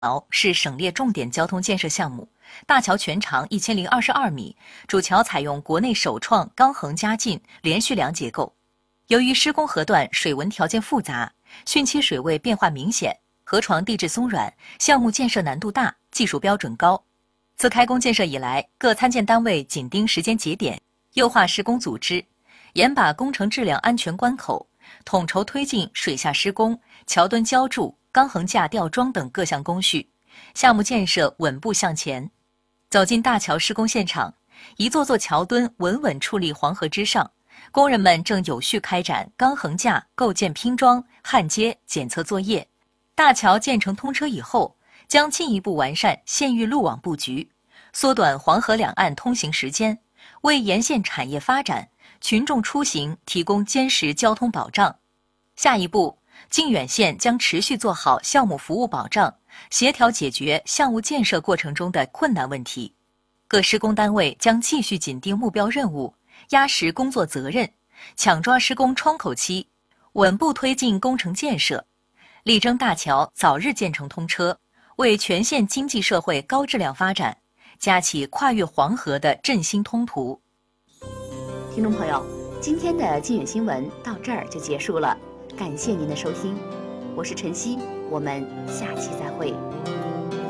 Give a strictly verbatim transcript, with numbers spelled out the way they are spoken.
桥是省列重点交通建设项目，大桥全长一千零二十二米，主桥采用国内首创钢横加劲连续梁结构。由于施工河段水文条件复杂，汛期水位变化明显，河床地质松软，项目建设难度大，技术标准高。自开工建设以来，各参建单位紧盯时间节点，优化施工组织，严把工程质量安全关口，统筹推进水下施工、桥墩浇筑、钢横架吊装等各项工序，项目建设稳步向前。走进大桥施工现场，一座座桥墩稳稳矗立黄河之上，工人们正有序开展钢横架构件拼装、焊接、检测作业。大桥建成通车以后，将进一步完善县域路网布局，缩短黄河两岸通行时间，为沿线产业发展、群众出行提供坚实交通保障。下一步，靖远县将持续做好项目服务保障，协调解决项目建设过程中的困难问题。各施工单位将继续紧盯目标任务，压实工作责任，抢抓施工窗口期，稳步推进工程建设，力争大桥早日建成通车，为全县经济社会高质量发展架起跨越黄河的振兴通途。 听众朋友，今天的靖远新闻到这儿就结束了，感谢您的收听，我是晨曦，我们下期再会。